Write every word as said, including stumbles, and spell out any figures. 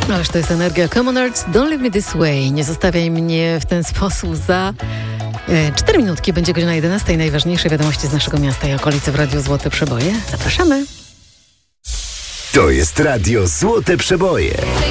Ależ to jest energia. Common Arts, Don't Leave Me This Way. Nie zostawiaj mnie w ten sposób. Za e, cztery minutki będzie godzina jedenasta i najważniejsze wiadomości z naszego miasta i okolicy w Radiu Złote Przeboje. Zapraszamy. To jest Radio Złote Przeboje.